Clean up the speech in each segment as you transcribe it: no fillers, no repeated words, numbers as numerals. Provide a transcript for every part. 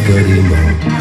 motorima.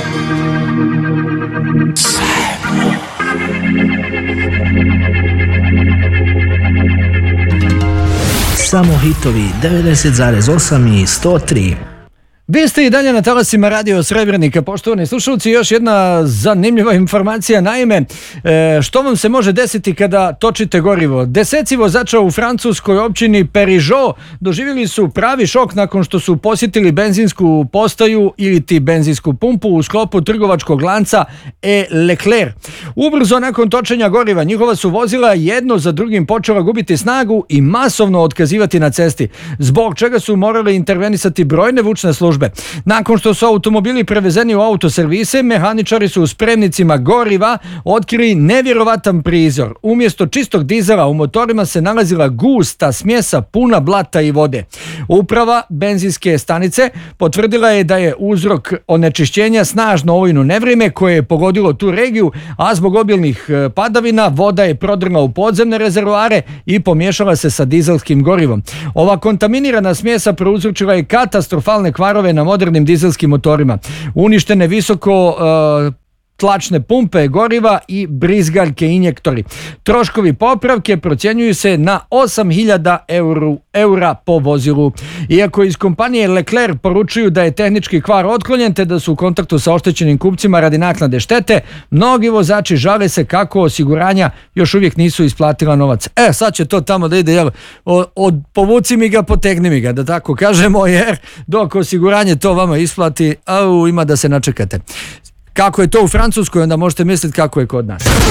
Samo hitovi 90,8 i 103. Vi ste i dalje na talasima Radio Srebrenika, poštovani slušalci. Još jedna zanimljiva informacija. Naime, što vam se može desiti kada točite gorivo? Deseci vozača u francuskoj općini Perižo doživjeli su pravi šok nakon što su posjetili benzinsku postaju ili ti benzinsku pumpu u sklopu trgovačkog lanca Leclerc. Ubrzo nakon točenja goriva njihova su vozila jedno za drugim počela gubiti snagu i masovno otkazivati na cesti, zbog čega su morali intervenisati brojne vučne službe. Nakon što su automobili prevezeni u autoservise, mehaničari su u spremnicima goriva otkrili nevjerovatan prizor. Umjesto čistog dizela u motorima se nalazila gusta smjesa puna blata i vode. Uprava benzinske stanice potvrdila je da je uzrok onečišćenja snažno olujno nevrijeme koje je pogodilo tu regiju, a zbog obilnih padavina voda je prodrla u podzemne rezervoare i pomiješala se sa dizelskim gorivom. Ova kontaminirana smjesa prouzročila je katastrofalne kvarove na modernim dizelskim motorima. Uništene visoko tlačne pumpe goriva i brizgaljke injektori. Troškovi popravke procjenjuju se na 8.000 eura po vozilu. Iako iz kompanije Leclerc poručuju da je tehnički kvar otklonjen te da su u kontaktu sa oštećenim kupcima radi naknade štete, mnogi vozači žale se kako osiguranja još uvijek nisu isplatila novac. Sad će to tamo da ide, jel? Povuci mi ga, potegni mi ga, da tako kažemo, jer dok osiguranje to vama isplati, ima da se načekate. Kako je to u Francuskoj, onda možete misliti kako je kod nas.